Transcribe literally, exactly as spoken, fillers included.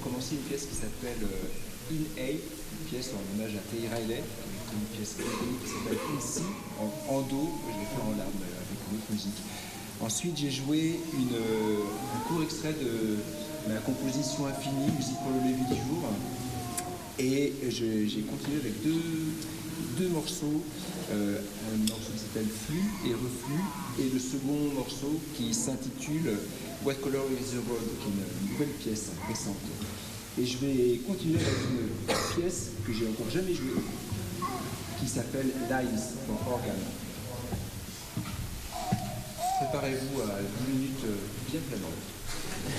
commencer une pièce qui s'appelle euh, In A, une pièce en hommage à Terry Riley, une pièce qui s'appelle In C, en, en Do, je l'ai fait en lame avec une autre musique. Ensuite, j'ai joué une, euh, un court extrait de ma composition Infinie, musique pour le lever du jour, et j'ai continué avec deux, deux morceaux, euh, un morceau qui s'appelle Flux et Reflux, et le second morceau qui s'intitule What Color is the Road, qui est une, une nouvelle pièce récente. Et je vais continuer avec une pièce que j'ai encore jamais jouée, qui s'appelle Lines for Organ. Préparez-vous à dix minutes bien planantes.